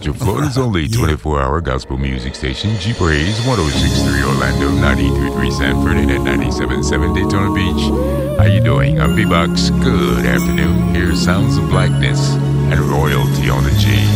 Central Florida's only 24-hour gospel music station, G Praise, 106.3 Orlando, 93.3 Sanford, and at 97.7 Daytona Beach. How you doing? I'm B-Box. Good afternoon. Here's Sounds of Blackness and Royalty on the G.